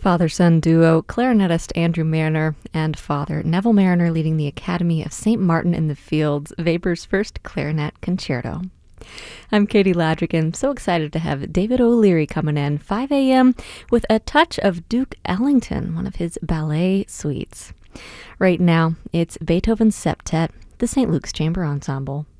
Father-son duo clarinetist Andrew Mariner and Father Neville Mariner leading the Academy of St. Martin in the Fields, Weber's first clarinet concerto. I'm Katie Ladrick, and so excited to have David O'Leary coming in 5 a.m. with a touch of Duke Ellington, one of his ballet suites. Right now, it's Beethoven's Septet, the St. Luke's Chamber Ensemble.